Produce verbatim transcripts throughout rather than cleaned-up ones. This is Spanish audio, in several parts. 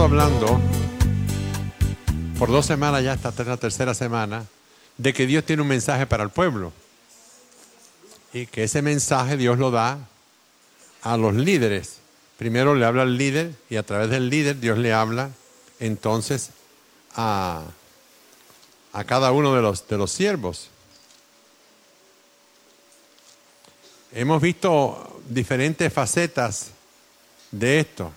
hablando por dos semanas ya, esta es la tercera semana, de que Dios tiene un mensaje para el pueblo. Y que ese mensaje Dios lo da a los líderes. Primero le habla al líder y a través del líder Dios le habla entonces a, a cada uno de los, de los siervos. Hemos visto diferentes facetas de esto.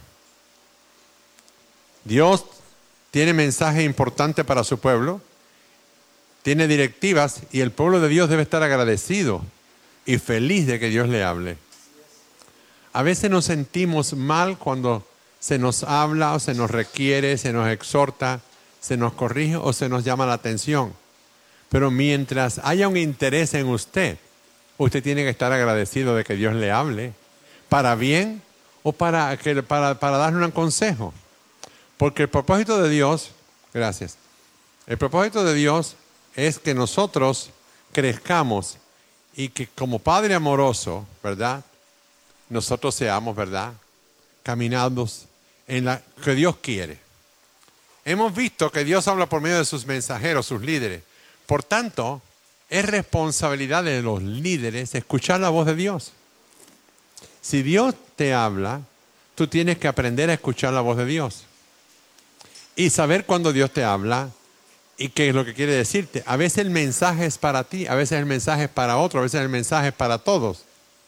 Dios tiene mensaje importante para su pueblo, tiene directivas y el pueblo de Dios debe estar agradecido y feliz de que Dios le hable. A veces nos sentimos mal cuando se nos habla o se nos requiere, se nos exhorta, se nos corrige o se nos llama la atención. Pero mientras haya un interés en usted, usted tiene que estar agradecido de que Dios le hable, para bien o para, que, para, para darle un consejo. Porque el propósito de Dios, gracias, el propósito de Dios es que nosotros crezcamos y que como Padre amoroso, ¿verdad? Nosotros seamos, ¿verdad? Caminados en la que Dios quiere. Hemos visto que Dios habla por medio de sus mensajeros, sus líderes. Por tanto, es responsabilidad de los líderes escuchar la voz de Dios. Si Dios te habla, tú tienes que aprender a escuchar la voz de Dios. Y saber cuando Dios te habla y qué es lo que quiere decirte. A veces el mensaje es para ti, a veces el mensaje es para otro, a veces el mensaje es para todos.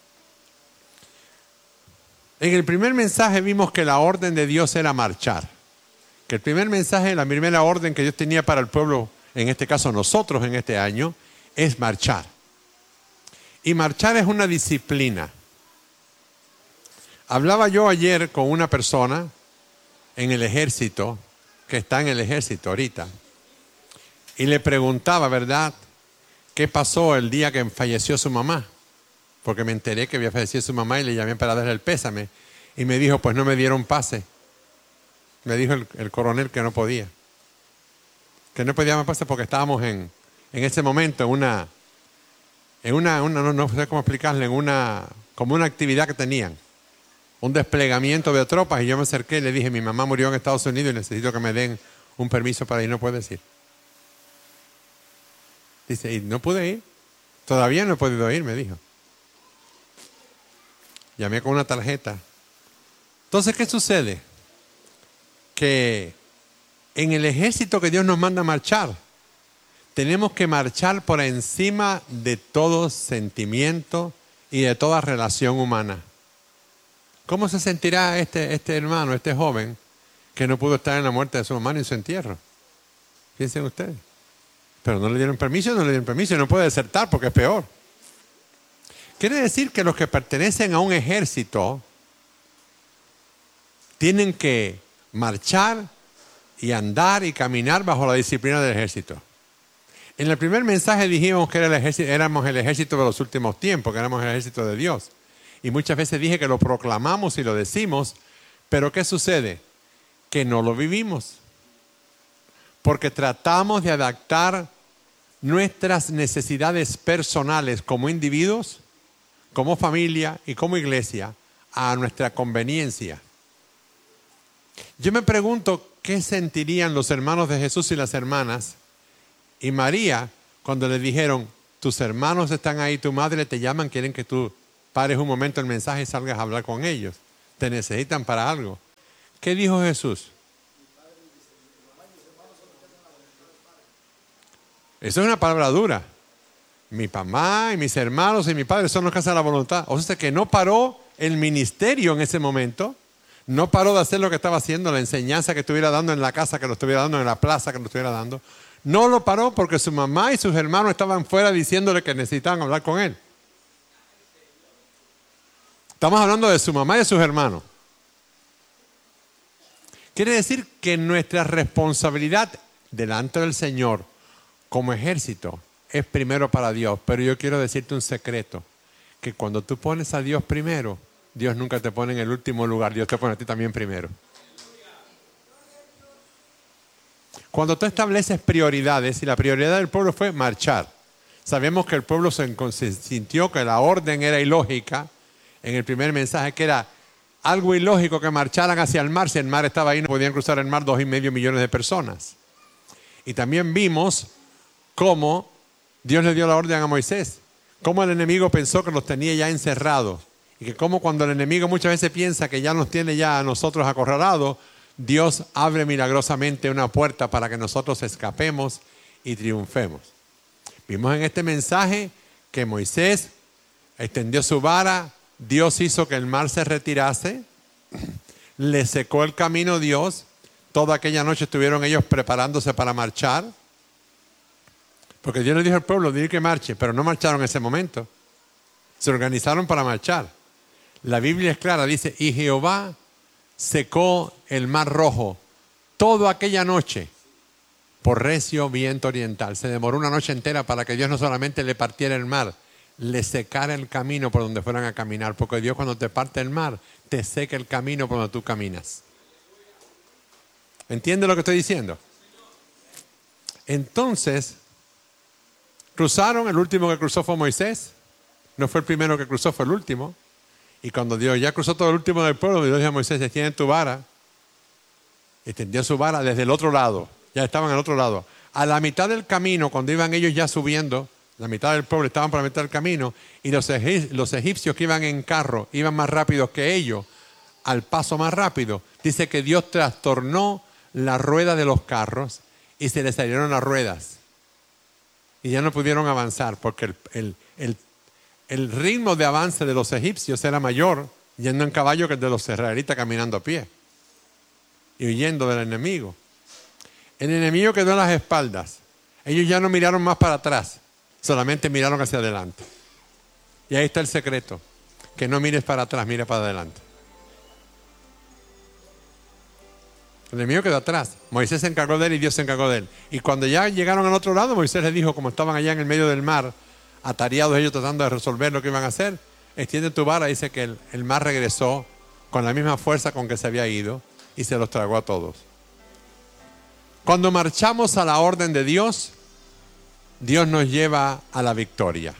En el primer mensaje vimos que la orden de Dios era marchar. Que el primer mensaje, la primera orden que Dios tenía para el pueblo, en este caso nosotros en este año, es marchar. Y marchar es una disciplina. Hablaba yo ayer con una persona en el ejército, que está en el ejército ahorita, y le preguntaba, ¿verdad?, qué pasó el día que falleció su mamá. Porque me enteré que había fallecido su mamá y le llamé para darle el pésame. Y me dijo, pues no me dieron pase. Me dijo el, el coronel que no podía. Que no podía más pase porque estábamos en, en ese momento en una, en una, una no, no sé cómo explicarle, en una, como una actividad que tenían. Un desplegamiento de tropas y yo me acerqué y le dije, mi mamá murió en Estados Unidos y necesito que me den un permiso para ir. No puedes ir. Dice, ¿y no pude ir? Todavía no he podido ir, me dijo. Llamé con una tarjeta. Entonces, ¿qué sucede? Que en el ejército que Dios nos manda a marchar, tenemos que marchar por encima de todo sentimiento y de toda relación humana. ¿Cómo se sentirá este, este hermano, este joven, que no pudo estar en la muerte de su mamá ni en su entierro? Piensen ustedes. Pero no le dieron permiso, no le dieron permiso y no puede desertar porque es peor. Quiere decir que los que pertenecen a un ejército tienen que marchar y andar y caminar bajo la disciplina del ejército. En el primer mensaje dijimos que era el ejército, éramos el ejército de los últimos tiempos, que éramos el ejército de Dios. Y muchas veces dije que lo proclamamos y lo decimos, pero ¿qué sucede? Que no lo vivimos. Porque tratamos de adaptar nuestras necesidades personales como individuos, como familia y como iglesia a nuestra conveniencia. Yo me pregunto qué sentirían los hermanos de Jesús y las hermanas y María cuando le dijeron, tus hermanos están ahí, tu madre te llaman, quieren que tú pares un momento el mensaje y salgas a hablar con ellos. Te necesitan para algo. ¿Qué dijo Jesús? Eso es una palabra dura. Mi mamá y mis hermanos y mi padre son los que hacen la voluntad. O sea que no paró el ministerio en ese momento. No paró de hacer lo que estaba haciendo, la enseñanza que estuviera dando en la casa, que lo estuviera dando en la plaza, que lo estuviera dando. No lo paró porque su mamá y sus hermanos estaban fuera diciéndole que necesitaban hablar con él. Estamos hablando de su mamá y de sus hermanos. Quiere decir que nuestra responsabilidad delante del Señor como ejército es primero para Dios. Pero yo quiero decirte un secreto, que cuando tú pones a Dios primero, Dios nunca te pone en el último lugar, Dios te pone a ti también primero. Cuando tú estableces prioridades, y la prioridad del pueblo fue marchar. Sabemos que el pueblo se sintió que la orden era ilógica en el primer mensaje, que era algo ilógico que marcharan hacia el mar. Si el mar estaba ahí, no podían cruzar el mar dos y medio millones de personas. Y también vimos cómo Dios le dio la orden a Moisés, cómo el enemigo pensó que los tenía ya encerrados. Y que como cuando el enemigo muchas veces piensa que ya nos tiene ya a nosotros acorralados, Dios abre milagrosamente una puerta para que nosotros escapemos y triunfemos. Vimos en este mensaje que Moisés extendió su vara, Dios hizo que el mar se retirase, le secó el camino Dios, toda aquella noche estuvieron ellos preparándose para marchar, porque Dios le dijo al pueblo, dile que marche, pero no marcharon en ese momento, se organizaron para marchar. La Biblia es clara, dice, y Jehová secó el mar rojo toda aquella noche por recio viento oriental. Se demoró una noche entera para que Dios no solamente le partiera el mar, le secara el camino por donde fueran a caminar, porque Dios cuando te parte el mar, te seca el camino por donde tú caminas. ¿Entiende lo que estoy diciendo? Entonces, cruzaron, el último que cruzó fue Moisés, no fue el primero que cruzó, fue el último. Y cuando Dios ya cruzó todo el último del pueblo, Dios dijo a Moisés, extiende tu vara. Extendió su vara desde el otro lado, ya estaban al otro lado. A la mitad del camino, cuando iban ellos ya subiendo, la mitad del pueblo estaban por la mitad del camino, y los, los egipcios que iban en carro, iban más rápidos que ellos, al paso más rápido. Dice que Dios trastornó la rueda de los carros y se les salieron las ruedas. Y ya no pudieron avanzar porque el, el, el, el ritmo de avance de los egipcios era mayor yendo en caballo que el de los israelitas caminando a pie y huyendo del enemigo. El enemigo quedó en las espaldas. Ellos ya no miraron más para atrás, solamente miraron hacia adelante. Y ahí está el secreto, que no mires para atrás, mira para adelante. El enemigo quedó atrás. Moisés se encargó de él y Dios se encargó de él. Y cuando ya llegaron al otro lado, Moisés les dijo, como estaban allá en el medio del mar, atareados ellos tratando de resolver lo que iban a hacer, extiende tu vara. Dice que el, el mar regresó con la misma fuerza con que se había ido y se los tragó a todos. Cuando marchamos a la orden de Dios, Dios nos lleva a la victoria.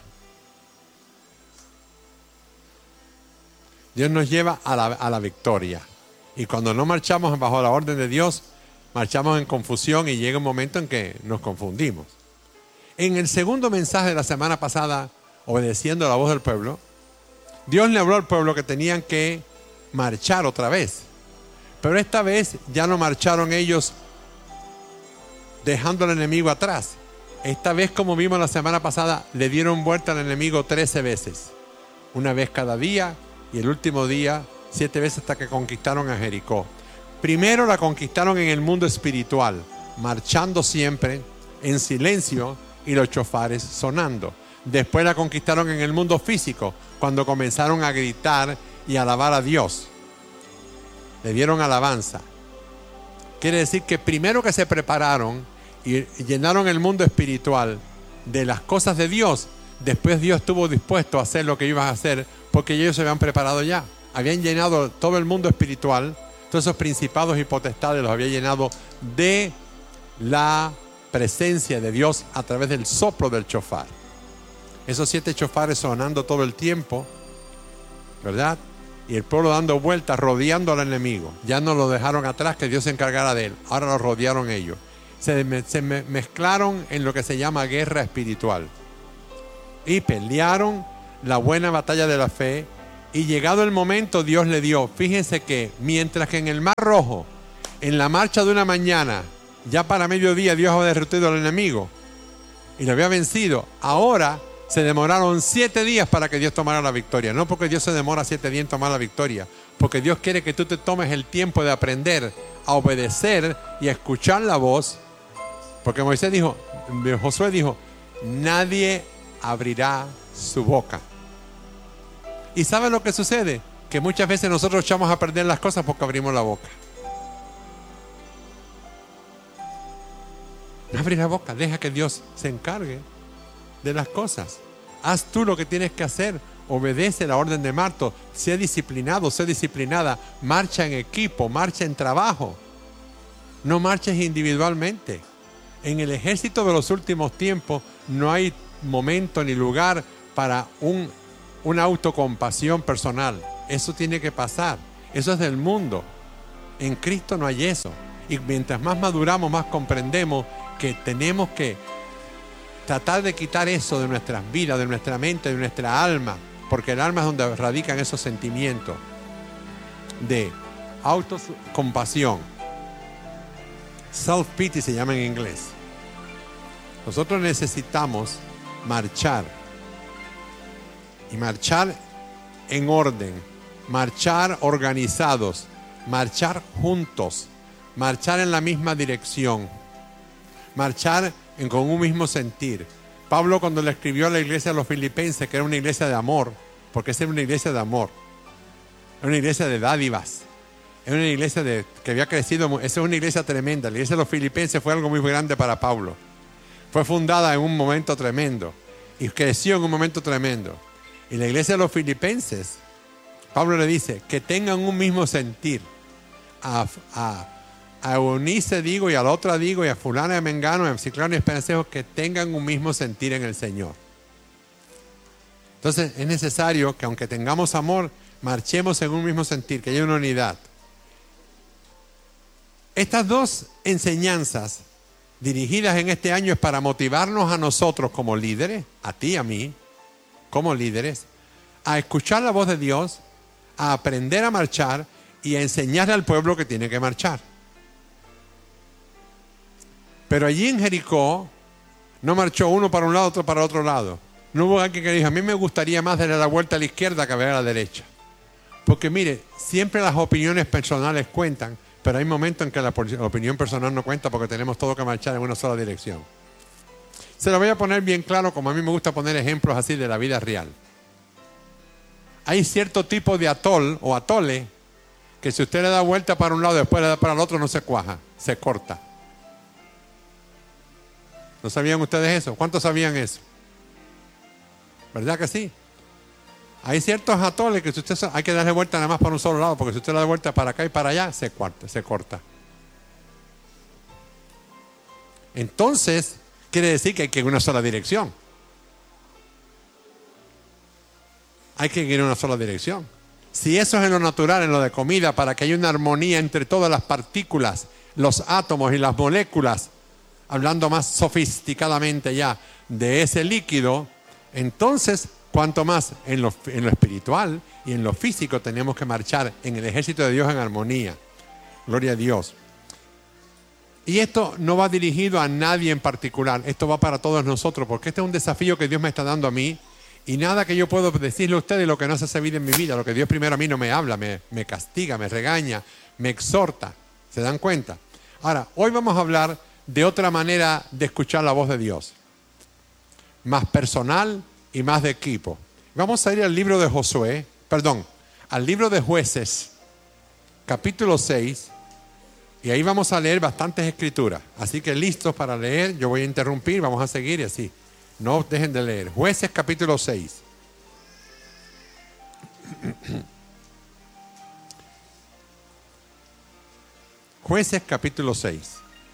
Dios nos lleva a la, a la victoria. Y cuando no marchamos bajo la orden de Dios, marchamos en confusión y llega un momento en que nos confundimos. En el segundo mensaje de la semana pasada, obedeciendo a la voz del pueblo, Dios le habló al pueblo que tenían que marchar otra vez. Pero esta vez ya no marcharon ellos dejando al enemigo atrás. Esta vez, como vimos la semana pasada, le dieron vuelta al enemigo trece veces. Una vez cada día y el último día siete veces hasta que conquistaron a Jericó. Primero la conquistaron en el mundo espiritual, marchando siempre en silencio y los chofares sonando. Después la conquistaron en el mundo físico, cuando comenzaron a gritar y alabar a Dios. Le dieron alabanza. Quiere decir que primero que se prepararon y llenaron el mundo espiritual de las cosas de Dios, después Dios estuvo dispuesto a hacer lo que iban a hacer, porque ellos se habían preparado ya. Habían llenado todo el mundo espiritual, todos esos principados y potestades los había llenado de la presencia de Dios a través del soplo del chofar. Esos siete chofares sonando todo el tiempo, ¿verdad? Y el pueblo dando vueltas, rodeando al enemigo. Ya no lo dejaron atrás, que Dios se encargara de él. Ahora lo rodearon ellos. Se, me, se me mezclaron en lo que se llama guerra espiritual. Y pelearon la buena batalla de la fe. Y llegado el momento, Dios le dio. Fíjense que mientras que en el Mar Rojo, en la marcha de una mañana, ya para mediodía Dios había derrotado al enemigo y lo había vencido. Ahora se demoraron siete días para que Dios tomara la victoria. No porque Dios se demora siete días en tomar la victoria, porque Dios quiere que tú te tomes el tiempo de aprender a obedecer y a escuchar la voz. Porque Moisés dijo, Josué dijo, nadie abrirá su boca. ¿Y sabe lo que sucede? Que muchas veces nosotros echamos a perder las cosas porque abrimos la boca. No abrir la boca, deja que Dios se encargue de las cosas. Haz tú lo que tienes que hacer. Obedece la orden de Marto. Sé disciplinado, sé disciplinada. Marcha en equipo, marcha en trabajo. No marches individualmente. En el ejército de los últimos tiempos no hay momento ni lugar para un, una autocompasión personal. Eso tiene que pasar. Eso es del mundo. En Cristo no hay eso. Y mientras más maduramos, más comprendemos que tenemos que tratar de quitar eso de nuestras vidas, de nuestra mente, de nuestra alma. Porque el alma es donde radican esos sentimientos de autocompasión. Self-pity se llama en inglés. Nosotros necesitamos marchar. Y marchar en orden. Marchar organizados. Marchar juntos. Marchar en la misma dirección. Marchar en, con un mismo sentir. Pablo, cuando le escribió a la iglesia de los filipenses, que era una iglesia de amor, porque esa era una iglesia de amor, era una iglesia de dádivas, era una iglesia de, que había crecido, esa es una iglesia tremenda. La iglesia de los filipenses fue algo muy grande para Pablo. Fue fundada en un momento tremendo y creció en un momento tremendo. Y la iglesia de los filipenses, Pablo le dice que tengan un mismo sentir. A, a, a Eunice digo, y a la otra digo, y a fulana de Mengano, a Ciclano y Esperancejo, que tengan un mismo sentir en el Señor. Entonces es necesario que, aunque tengamos amor, marchemos en un mismo sentir, que haya una unidad. Estas dos enseñanzas dirigidas en este año es para motivarnos a nosotros como líderes, a ti y a mí, como líderes, a escuchar la voz de Dios, a aprender a marchar y a enseñarle al pueblo que tiene que marchar. Pero allí en Jericó no marchó uno para un lado, otro para otro lado. No hubo alguien que dijo, a mí me gustaría más darle la vuelta a la izquierda que a ver a la derecha. Porque mire, siempre las opiniones personales cuentan, pero hay momentos en que la opinión personal no cuenta porque tenemos todo que marchar en una sola dirección. Se lo voy a poner bien claro, como a mí me gusta poner ejemplos así de la vida real. Hay cierto tipo de atol o atole que si usted le da vuelta para un lado y después le da para el otro, no se cuaja, se corta. ¿No sabían ustedes eso? ¿Cuántos sabían eso? ¿Verdad que sí? Hay ciertos atoles que si usted hay que darle vuelta nada más para un solo lado, porque si usted le da vuelta para acá y para allá, se corta, se corta. Entonces, quiere decir que hay que ir en una sola dirección. Hay que ir en una sola dirección. Si eso es en lo natural, en lo de comida, para que haya una armonía entre todas las partículas, los átomos y las moléculas, hablando más sofisticadamente ya de ese líquido, entonces, cuanto más en lo, en lo espiritual y en lo físico tenemos que marchar en el ejército de Dios en armonía. Gloria a Dios. Y esto no va dirigido a nadie en particular, esto va para todos nosotros, porque este es un desafío que Dios me está dando a mí, y nada que yo puedo decirle a ustedes lo que no se hace vida en mi vida, lo que Dios primero a mí no me habla, me, me castiga, me regaña, me exhorta. ¿Se dan cuenta? Ahora, hoy vamos a hablar de otra manera de escuchar la voz de Dios, más personal y más de equipo. Vamos a ir al libro de Josué, perdón, al libro de Jueces, capítulo seis, y ahí vamos a leer bastantes escrituras. Así que listos para leer, yo voy a interrumpir, vamos a seguir y así. No dejen de leer. Jueces, capítulo seis. Jueces, capítulo seis.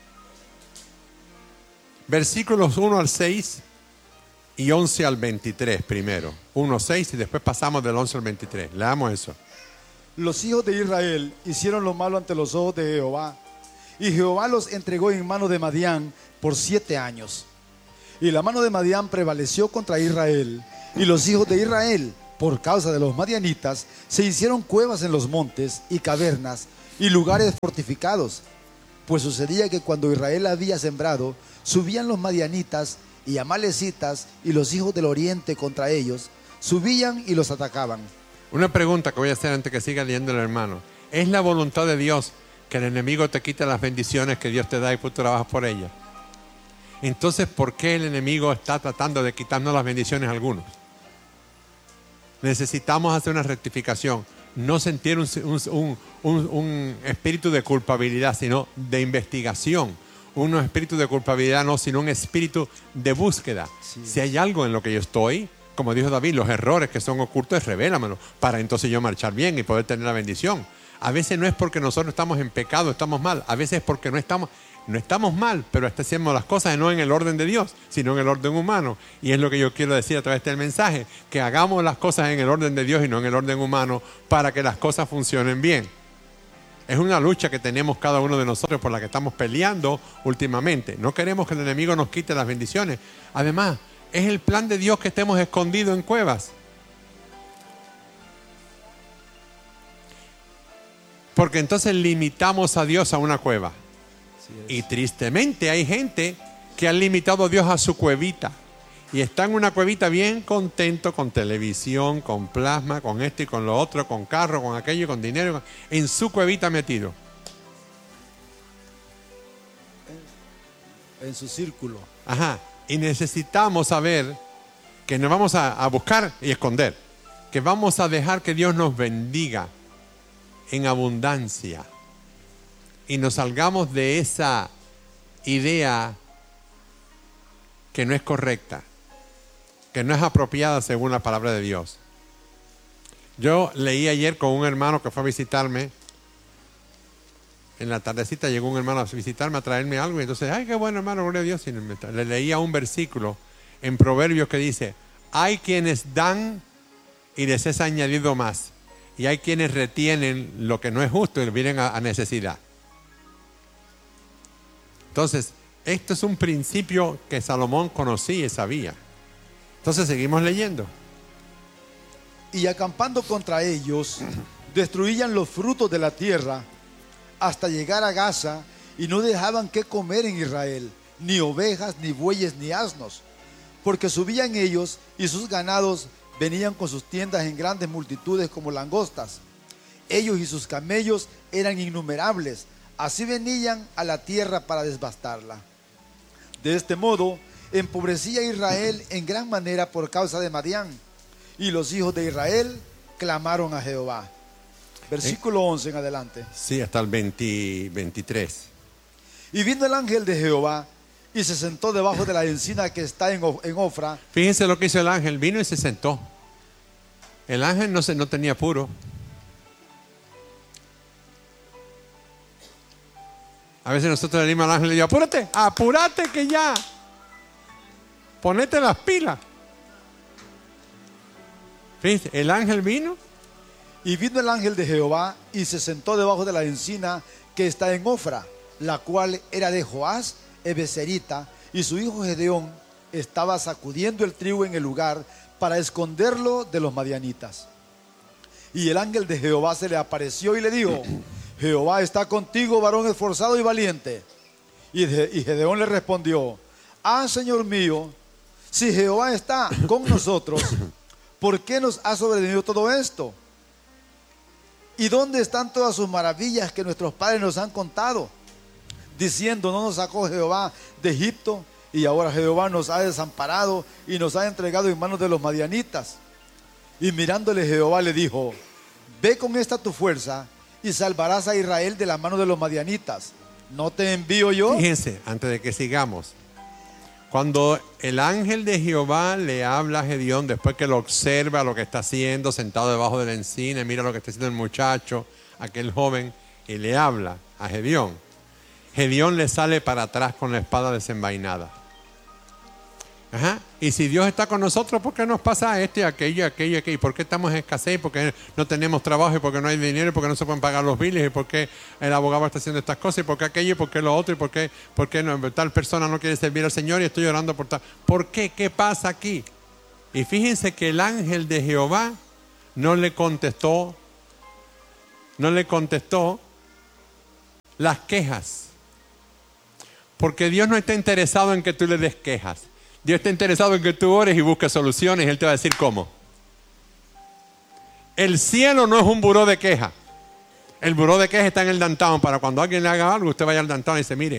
Versículos uno al seis y once al veintitrés primero. uno, seis y después pasamos del once al veintitrés. Leamos eso. Los hijos de Israel hicieron lo malo ante los ojos de Jehová, y Jehová los entregó en mano de Madián por siete años. Y la mano de Madián prevaleció contra Israel, y los hijos de Israel, por causa de los madianitas, se hicieron cuevas en los montes y cavernas y lugares fortificados. Pues sucedía que cuando Israel había sembrado, subían los madianitas y amalecitas y los hijos del oriente contra ellos, subían y los atacaban. Una pregunta que voy a hacer antes que siga leyendo el hermano. ¿Es la voluntad de Dios que el enemigo te quite las bendiciones que Dios te da y tú trabajas por ellas? Entonces, ¿por qué el enemigo está tratando de quitarnos las bendiciones a algunos? Necesitamos hacer una rectificación. No sentir un, un, un, un espíritu de culpabilidad, sino de investigación. Un espíritu de culpabilidad no, sino un espíritu de búsqueda. Sí. Si hay algo en lo que yo estoy, como dijo David, los errores que son ocultos, revélamelo, para entonces yo marchar bien y poder tener la bendición. A veces no es porque nosotros estamos en pecado, estamos mal. A veces es porque no estamos, no estamos mal, pero hacemos las cosas no en el orden de Dios, sino en el orden humano. Y es lo que yo quiero decir a través del mensaje, que hagamos las cosas en el orden de Dios y no en el orden humano para que las cosas funcionen bien. Es una lucha que tenemos cada uno de nosotros por la que estamos peleando últimamente. No queremos que el enemigo nos quite las bendiciones. Además, es el plan de Dios que estemos escondidos en cuevas. Porque entonces limitamos a Dios a una cueva. Y tristemente hay gente que ha limitado a Dios a su cuevita. Y está en una cuevita bien contento con televisión, con plasma, con esto y con lo otro, con carro, con aquello, con dinero. En su cuevita metido. En su círculo. Ajá. Y necesitamos saber que nos vamos a, a buscar y esconder. Que vamos a dejar que Dios nos bendiga en abundancia y nos salgamos de esa idea que no es correcta, que no es apropiada según la palabra de Dios. Yo leí ayer con un hermano que fue a visitarme, en la tardecita llegó un hermano a visitarme, a traerme algo, y entonces, ay, qué bueno hermano, gloria a Dios, y le leía un versículo en Proverbios que dice, hay quienes dan y les es añadido más. Y hay quienes retienen lo que no es justo y vienen a, a necesidad. Entonces, esto es un principio que Salomón conocía y sabía. Entonces, seguimos leyendo. Y acampando contra ellos, destruían los frutos de la tierra hasta llegar a Gaza y no dejaban qué comer en Israel, ni ovejas, ni bueyes, ni asnos, porque subían ellos y sus ganados venían con sus tiendas en grandes multitudes como langostas. Ellos y sus camellos eran innumerables. Así venían a la tierra para devastarla. De este modo, empobrecía Israel en gran manera por causa de Madián. Y los hijos de Israel clamaron a Jehová. Versículo ¿Eh? once en adelante. Sí, hasta el veinte, veintitrés. Y vino el ángel de Jehová y se sentó debajo de la encina que está en, en Ofra. Fíjense lo que hizo el ángel, vino y se sentó. El ángel no, se, no tenía apuro. A veces nosotros le decimos al ángel, le digo, apúrate, apúrate que ya. Ponete las pilas. Fíjense, el ángel vino. Y vino el ángel de Jehová y se sentó debajo de la encina que está en Ofra, la cual era de Joás Ebeserita, y su hijo Gedeón estaba sacudiendo el trigo en el lugar para esconderlo de los madianitas. Y el ángel de Jehová se le apareció y le dijo, Jehová está contigo, varón esforzado y valiente. Y, de, y Gedeón le respondió, ah, Señor mío, si Jehová está con nosotros, ¿por qué nos ha sobrevenido todo esto? ¿Y dónde están todas sus maravillas que nuestros padres nos han contado? Diciendo, no nos sacó Jehová de Egipto, y ahora Jehová nos ha desamparado y nos ha entregado en manos de los madianitas. Y mirándole Jehová le dijo, ve con esta tu fuerza y salvarás a Israel de la mano de los madianitas. ¿No te envío yo? Fíjense, antes de que sigamos, cuando el ángel de Jehová le habla a Gedeón, después que lo observa lo que está haciendo, sentado debajo de la encina, mira lo que está haciendo el muchacho, aquel joven, y le habla a Gedeón, Gedeón le sale para atrás con la espada desenvainada. Ajá. Y si Dios está con nosotros, ¿por qué nos pasa esto y aquello y aquello y aquello? ¿Por qué estamos en escasez? ¿Por qué no tenemos trabajo? ¿Y por qué no hay dinero? ¿Y por qué no se pueden pagar los biles? ¿Y por qué el abogado está haciendo estas cosas? ¿Y por qué aquello? ¿Y por qué lo otro? ¿Y por qué, por qué no, tal persona no quiere servir al Señor? Y estoy orando por tal. ¿Por qué? ¿Qué pasa aquí? Y fíjense que el ángel de Jehová no le contestó, no le contestó las quejas. Porque Dios no está interesado en que tú le des quejas. Dios está interesado en que tú ores y busques soluciones y Él te va a decir cómo. El cielo no es un buró de quejas. El buró de quejas está en el downtown. Para cuando alguien le haga algo, usted vaya al downtown y dice, mire,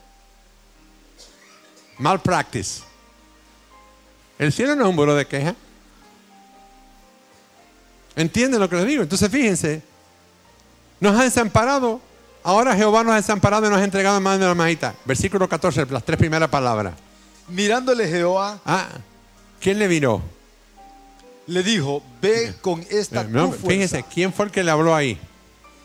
malpractice. El cielo no es un buró de quejas. ¿Entienden lo que les digo? Entonces fíjense, nos ha desamparado. Ahora Jehová nos ha desamparado y nos ha entregado en manos de la majita. Versículo catorce, las tres primeras palabras. Mirándole Jehová, ah, ¿quién le miró? Le dijo, ve con esta no, tu fuerza. Fíjense, ¿quién fue el que le habló ahí?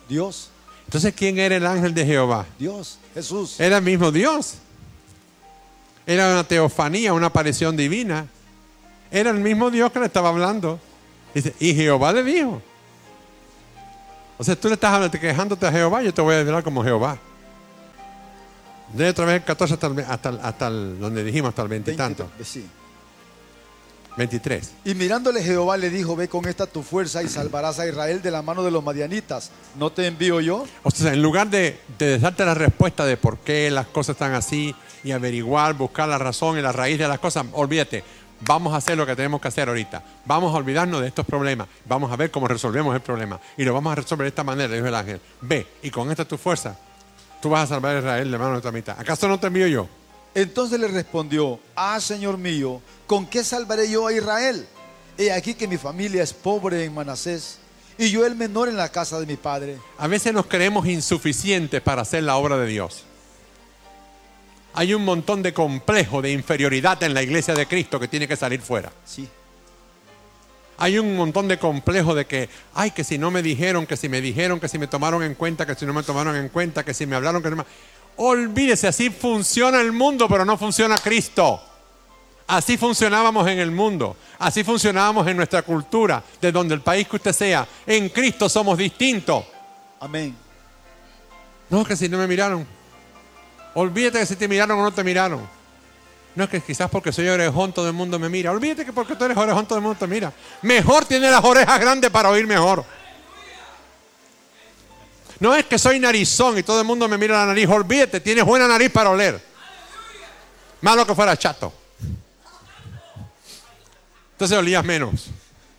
Dios, Entonces, ¿quién era el ángel de Jehová? Dios, Jesús. Era el mismo Dios. Era una teofanía, una aparición divina. Era el mismo Dios que le estaba hablando. Dice, y Jehová le dijo. O sea, tú le estás hablando, quejándote a Jehová, yo te voy a hablar como Jehová. De otra vez el catorce hasta, el, hasta, el, hasta el, donde dijimos, hasta el veintitanto. Sí. veintitrés. Y mirándole Jehová le dijo, ve con esta tu fuerza y salvarás a Israel de la mano de los madianitas. ¿No te envío yo? O sea, en lugar de, de darte la respuesta de por qué las cosas están así y averiguar, buscar la razón y la raíz de las cosas, olvídate. Vamos a hacer lo que tenemos que hacer ahorita. Vamos a olvidarnos de estos problemas. Vamos a ver cómo resolvemos el problema. Y lo vamos a resolver de esta manera, dijo el ángel. Ve, y con esta tu fuerza, tú vas a salvar a Israel de mano de tu mitad. ¿Acaso no te envío yo? Entonces le respondió, ah, Señor mío, ¿con qué salvaré yo a Israel? He aquí que mi familia es pobre en Manasés, y yo el menor en la casa de mi padre. A veces nos creemos insuficientes para hacer la obra de Dios. Hay un montón de complejo de inferioridad en la iglesia de Cristo que tiene que salir fuera. Sí. Hay un montón de complejo de que, ay, que si no me dijeron, que si me dijeron, que si me tomaron en cuenta, que si no me tomaron en cuenta, que si me hablaron, que no me... Olvídese, así funciona el mundo, pero no funciona Cristo. Así funcionábamos en el mundo, así funcionábamos en nuestra cultura, de donde el país que usted sea. En Cristo somos distintos. Amén. No, que si no me miraron. Olvídate que si te miraron o no te miraron. No es que quizás porque soy orejón todo el mundo me mira. Olvídate que porque tú eres orejón todo el mundo te mira. Mejor tiene las orejas grandes para oír mejor. No es que soy narizón y todo el mundo me mira la nariz. Olvídate, tienes buena nariz para oler. Malo que fuera chato. Entonces olías menos.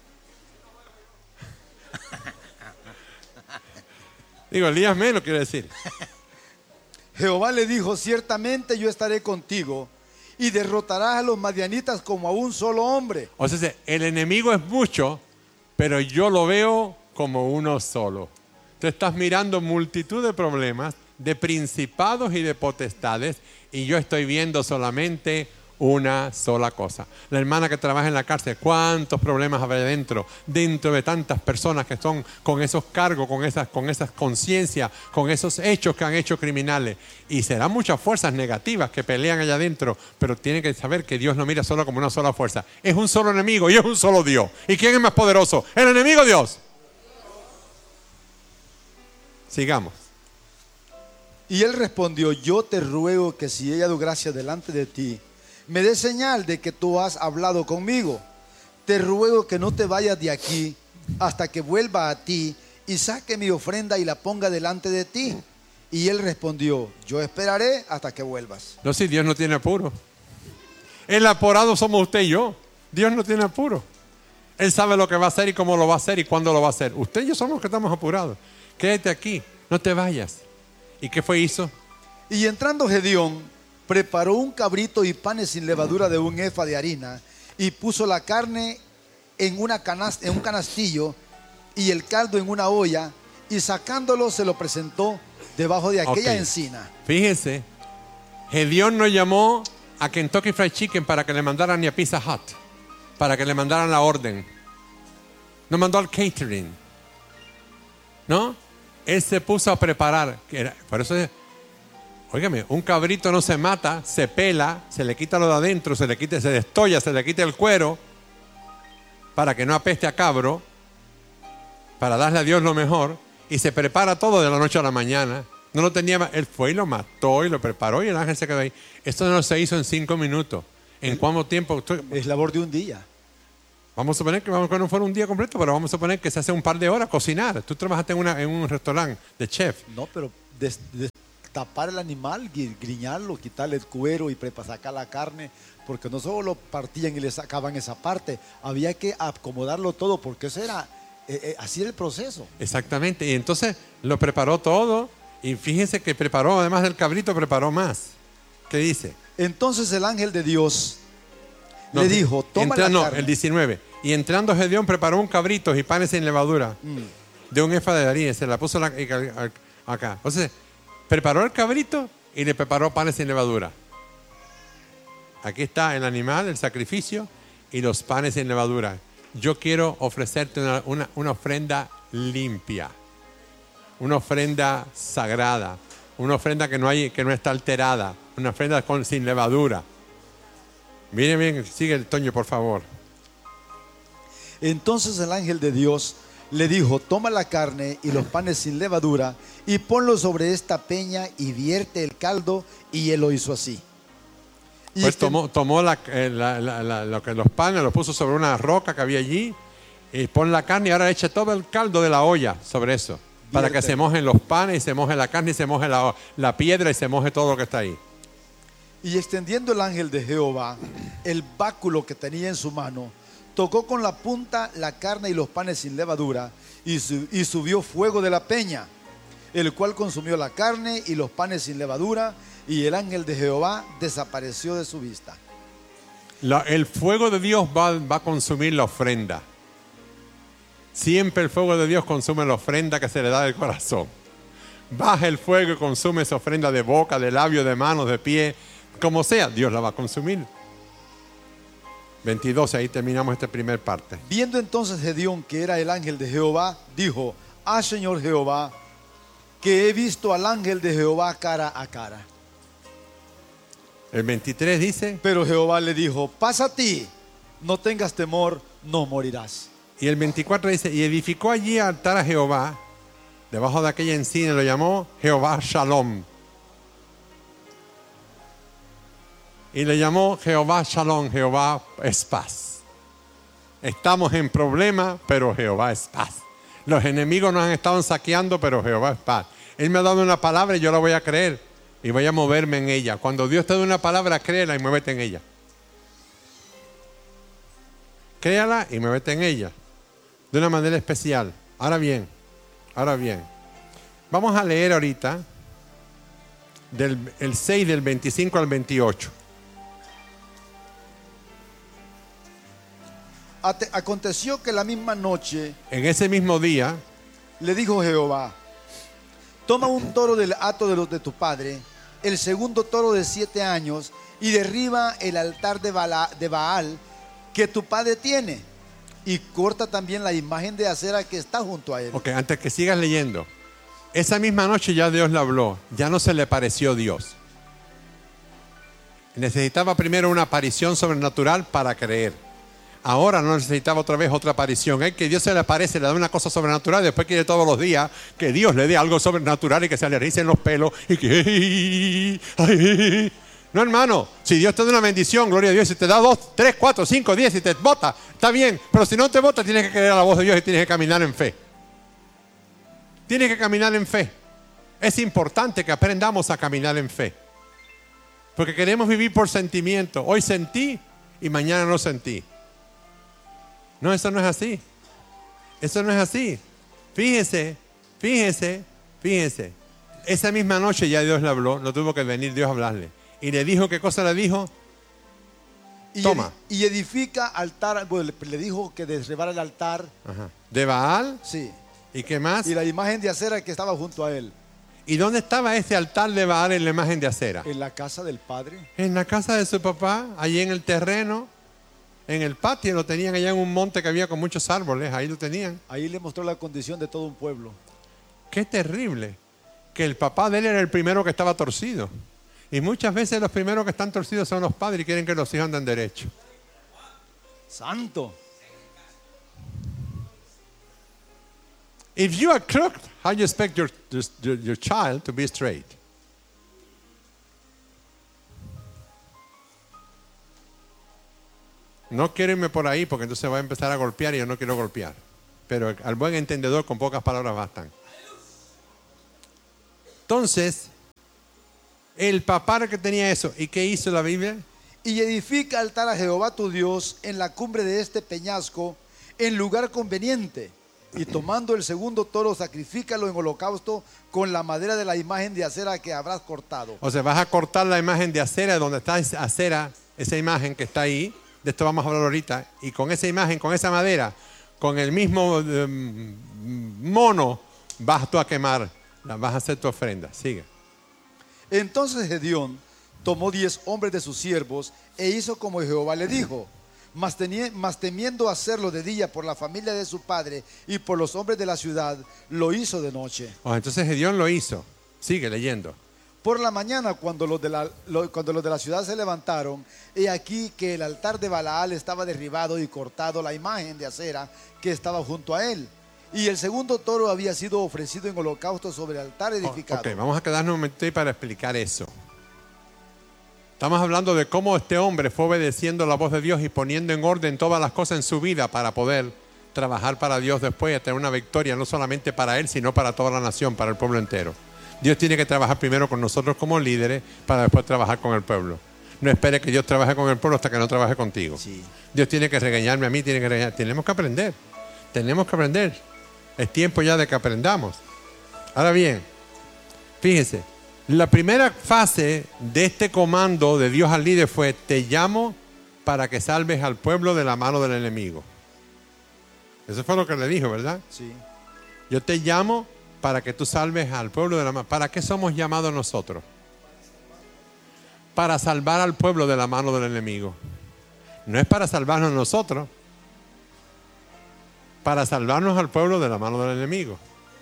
Digo, olías menos, quiero decir. Jehová le dijo, ciertamente yo estaré contigo y derrotarás a los madianitas como a un solo hombre. O sea, el enemigo es mucho, pero yo lo veo como uno solo. Tú estás mirando multitud de problemas, de principados y de potestades, y yo estoy viendo solamente una sola cosa. La hermana que trabaja en la cárcel, ¿cuántos problemas habrá dentro? Dentro de tantas personas que son con esos cargos, con esas, con esas conciencias, con esos hechos que han hecho criminales. Y serán muchas fuerzas negativas que pelean allá adentro, pero tienen que saber que Dios no mira solo como una sola fuerza. Es un solo enemigo y es un solo Dios. ¿Y quién es más poderoso? ¿El enemigo o Dios? Sigamos. Y él respondió, yo te ruego que si he hallado gracia delante de ti, me dé señal de que tú has hablado conmigo. Te ruego que no te vayas de aquí hasta que vuelva a ti y saque mi ofrenda y la ponga delante de ti. Y él respondió, yo esperaré hasta que vuelvas. No, si Dios no tiene apuro. El apurado somos usted y yo. Dios no tiene apuro. Él sabe lo que va a hacer y cómo lo va a hacer y cuándo lo va a hacer. Usted y yo somos los que estamos apurados. Quédate aquí, no te vayas. ¿Y qué fue hizo? Y entrando Gedeón, preparó un cabrito y panes sin levadura de un efa de harina y puso la carne en, una canast- en un canastillo y el caldo en una olla y sacándolo se lo presentó debajo de aquella Ok. encina. Fíjese, Gedeón no llamó a Kentucky Fried Chicken para que le mandaran ni a Pizza Hut, para que le mandaran la orden. No mandó al catering. ¿No? Él se puso a preparar. Que era, por eso, óigame, un cabrito no se mata, se pela, se le quita lo de adentro, se le quita, se destolla, se le quita el cuero, para que no apeste a cabro, para darle a Dios lo mejor, y se prepara todo de la noche a la mañana. No lo tenía, él fue y lo mató y lo preparó y el ángel se quedó ahí. Esto no se hizo en cinco minutos. ¿En cuánto tiempo? Es labor de un día. Vamos a suponer que vamos que no fuera un día completo, pero vamos a suponer que se hace un par de horas cocinar. Tú trabajaste en, una, en un restaurante de chef. No, pero des- des- tapar el animal, gri- griñarlo, quitarle el cuero y prepa- sacar la carne, porque no solo lo partían y le sacaban esa parte, había que acomodarlo todo, porque eso era, eh, eh, así era el proceso. Exactamente. Y entonces lo preparó todo. Y fíjense que preparó, además del cabrito, preparó más. ¿Qué dice? Entonces el ángel de Dios No, le dijo, toma entra- la no, carne. el diecinueve. Y entrando Gedeón preparó un cabrito y panes sin levadura Mm. de un efa de harina. Se la puso la- acá. Entonces, preparó el cabrito y le preparó panes sin levadura. Aquí está el animal, el sacrificio y los panes sin levadura. Yo quiero ofrecerte una, una, una ofrenda limpia. una ofrenda sagrada, una ofrenda que no, hay, que no está alterada, una ofrenda con, sin levadura. Miren bien, sigue el Toño, por favor. Entonces el ángel de Dios le dijo: toma la carne y los panes sin levadura y ponlos sobre esta peña y vierte el caldo. Y él lo hizo así. Y Pues este- tomó, tomó la, eh, la- la- la- lo que los panes, los puso sobre una roca que había allí y pon la carne y ahora echa todo el caldo de la olla sobre eso. Para que Vierte. se mojen los panes y se moje la carne y se moje la, la piedra y se moje todo lo que está ahí. Y extendiendo el ángel de Jehová el báculo que tenía en su mano, tocó con la punta la carne y los panes sin levadura, y, su- y subió fuego de la peña, el cual consumió la carne y los panes sin levadura, y el ángel de Jehová desapareció de su vista. La- el fuego de Dios va, va a consumir la ofrenda. Siempre el fuego de Dios consume la ofrenda que se le da del corazón. Baja el fuego y consume esa ofrenda de boca, de labio, de manos, de pie, como sea, Dios la va a consumir. veintidós, ahí terminamos esta primera parte. Viendo entonces Gedeón que era el ángel de Jehová, dijo: ah, Señor Jehová, que he visto al ángel de Jehová cara a cara. El veintitrés dice, Pero Jehová le dijo: pasa a ti, no tengas temor, no morirás. y el veinticuatro dice, y edificó allí altar a Jehová, debajo de aquella encina, lo llamó Jehová Shalom. Y le llamó Jehová Shalom, Jehová es paz. Estamos en problema, pero Jehová es paz. Los enemigos nos han estado saqueando, pero Jehová es paz. Él me ha dado una palabra y yo la voy a creer y voy a moverme en ella. Cuando Dios te da una palabra, créela y muévete en ella. Créala y muévete en ella de una manera especial. Ahora bien, ahora bien, vamos a leer ahorita del el seis del veinticinco al veintiocho. Ate- Aconteció que la misma noche En ese mismo día, le dijo Jehová: toma un toro del hato de los de tu padre, el segundo toro de siete años, y derriba el altar de, Bala- de Baal que tu padre tiene, y corta también la imagen de acera que está junto a él. ok, antes que sigas leyendo, esa misma noche ya Dios le habló, ya no se le pareció Dios. Necesitaba primero una aparición sobrenatural para creer. Ahora no necesitaba otra vez otra aparición. Es que Dios se le aparece, le da una cosa sobrenatural y después quiere todos los días que Dios le dé algo sobrenatural y que se le ricen los pelos y que... ay. No, hermano, si Dios te da una bendición, gloria a Dios, si te da dos, tres, cuatro, cinco, diez y te bota, está bien, pero si no te bota tienes que creer a la voz de Dios y tienes que caminar en fe. Tienes que caminar en fe. Es importante que aprendamos a caminar en fe. Porque queremos vivir por sentimiento. Hoy sentí y mañana no sentí. No, eso no es así. Eso no es así. Fíjese, fíjese, fíjese. Esa misma noche ya Dios le habló, no tuvo que venir Dios a hablarle. Y le dijo, ¿qué cosa le dijo? Y, Toma. edi- y edifica altar, bueno, le, le dijo que derribara el altar, Ajá. De Baal. sí, ¿Y qué más? y la imagen de acera que estaba junto a él, ¿Y dónde estaba ese altar de Baal en la imagen de acera? en la casa del padre. En la casa de su papá, allí en el terreno, en el patio, lo tenían allá en un monte que había con muchos árboles, ahí lo tenían. Ahí le mostró la condición de todo un pueblo. Qué terrible, que el papá de él era el primero que estaba torcido. Y muchas veces los primeros que están torcidos son los padres y quieren que los hijos anden derecho. Santo. If you are crooked, how do you expect your, your, your child to be straight? No quiero irme por ahí porque entonces va a empezar a golpear y yo no quiero golpear. Pero al buen entendedor con pocas palabras bastan. Entonces, el papá que tenía eso, ¿y qué hizo la Biblia? Y edifica altar a Jehová tu Dios en la cumbre de este peñasco, en lugar conveniente. Y tomando el segundo toro, sacrifícalo en holocausto con la madera de la imagen de acera que habrás cortado. O sea, vas a cortar la imagen de acera, donde está esa acera, esa imagen que está ahí, de esto vamos a hablar ahorita, y con esa imagen, con esa madera, con el mismo eh, mono, vas tú a quemar, vas a hacer tu ofrenda. Sigue. Entonces Gedeón tomó diez hombres de sus siervos e hizo como Jehová le dijo. Mas, teni- mas temiendo hacerlo de día por la familia de su padre y por los hombres de la ciudad, lo hizo de noche. Oh, entonces Gedeón lo hizo. Sigue leyendo. Por la mañana, cuando los, de la, lo- cuando los de la ciudad se levantaron, he aquí que el altar de Balaal estaba derribado y cortado la imagen de acera que estaba junto a él. Y el segundo toro había sido ofrecido en holocausto sobre el altar edificado. Ok, vamos a quedarnos un momento ahí para explicar eso. Estamos hablando de cómo este hombre fue obedeciendo la voz de Dios y poniendo en orden todas las cosas en su vida para poder trabajar para Dios después y tener una victoria, no solamente para él, sino para toda la nación, para el pueblo entero. Dios tiene que trabajar primero con nosotros como líderes para después trabajar con el pueblo. No espere que Dios trabaje con el pueblo hasta que no trabaje contigo. Sí. Dios tiene que regañarme a mí, tiene que regañar. Tenemos que aprender. Tenemos que aprender. Es tiempo ya de que aprendamos. Ahora bien, fíjense, la primera fase de este comando de Dios al líder fue: te llamo para que salves al pueblo de la mano del enemigo. Eso fue lo que le dijo, ¿verdad? Sí. Yo te llamo para que tú salves al pueblo de la mano. ¿Para qué somos llamados nosotros? Para salvar al pueblo de la mano del enemigo. No es para salvarnos nosotros, para salvarnos al pueblo de la mano del enemigo.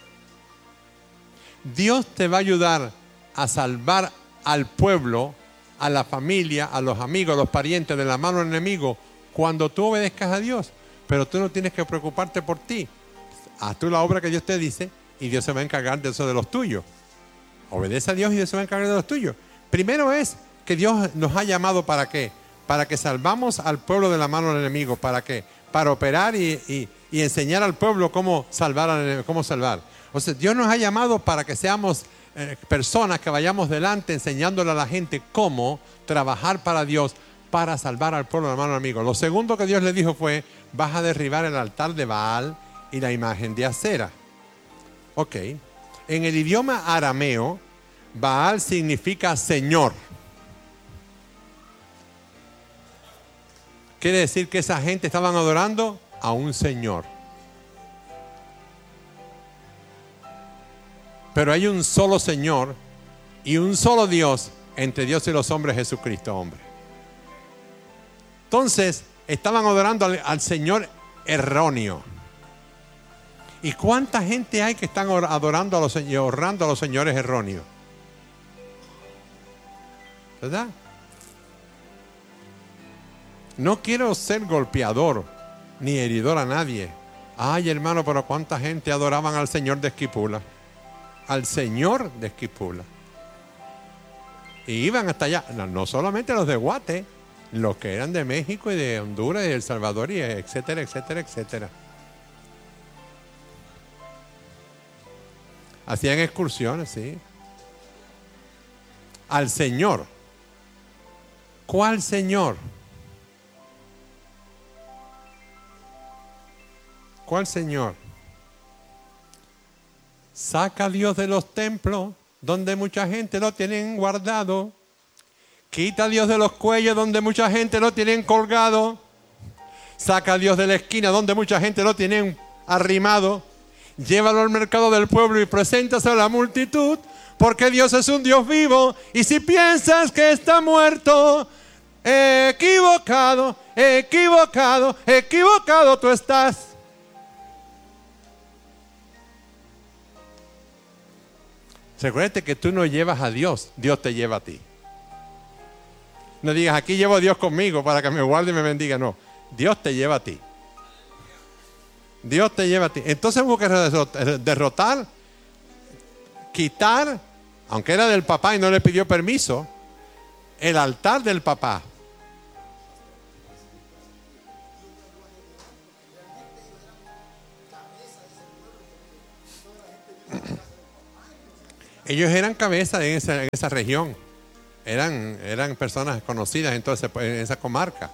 Dios te va a ayudar a salvar al pueblo, a la familia, a los amigos, a los parientes de la mano del enemigo cuando tú obedezcas a Dios. Pero tú no tienes que preocuparte por ti. Haz tú la obra que Dios te dice y Dios se va a encargar de eso de los tuyos. Obedece a Dios y Dios se va a encargar de los tuyos. Primero es que Dios nos ha llamado ¿para qué? Para que salvamos al pueblo de la mano del enemigo. ¿Para qué? Para operar y, y, y enseñar al pueblo cómo salvar, al enemigo, cómo salvar. O sea, Dios nos ha llamado para que seamos eh, personas que vayamos delante enseñándole a la gente cómo trabajar para Dios, para salvar al pueblo de la mano del enemigo. Lo segundo que Dios le dijo fue: vas a derribar el altar de Baal y la imagen de acera. Ok. En el idioma arameo, Baal significa Señor. Quiere decir que esa gente estaban adorando a un Señor. Pero hay un solo Señor y un solo Dios entre Dios y los hombres, Jesucristo, hombre. Entonces, estaban adorando al, al Señor erróneo. ¿Y cuánta gente hay que están adorando a los, honrando a los señores erróneos? ¿Verdad? No quiero ser golpeador ni heridor a nadie. Ay, hermano, pero cuánta gente adoraban al Señor de Esquipula. Al Señor de Esquipula. Y iban hasta allá. No, no solamente los de Guate, los que eran de México y de Honduras y de El Salvador, y etcétera, etcétera, etcétera. Hacían excursiones, sí. Al Señor. ¿Cuál Señor? ¿Cuál Señor? Saca a Dios de los templos donde mucha gente lo tienen guardado. Quita a Dios de los cuellos donde mucha gente lo tienen colgado. Saca a Dios de la esquina donde mucha gente lo tienen arrimado. Llévalo al mercado del pueblo y preséntase a la multitud, porque Dios es un Dios vivo. Y si piensas que está muerto, equivocado, equivocado, equivocado tú estás. Recuérdate que tú no llevas a Dios, Dios te lleva a ti. No digas, aquí llevo a Dios conmigo para que me guarde y me bendiga. No, Dios te lleva a ti. Dios te lleva a ti. Entonces hubo que derrotar, quitar, aunque era del papá y no le pidió permiso, el altar del papá. Ellos eran cabeza en esa, en esa región. Eran, eran personas conocidas entonces en esa comarca.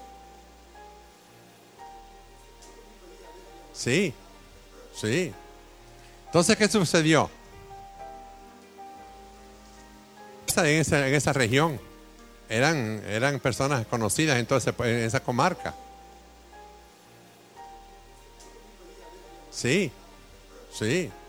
Sí, sí. Entonces, ¿qué sucedió? En esa, en esa región. Eran, eran personas conocidas entonces en esa comarca. Sí, sí.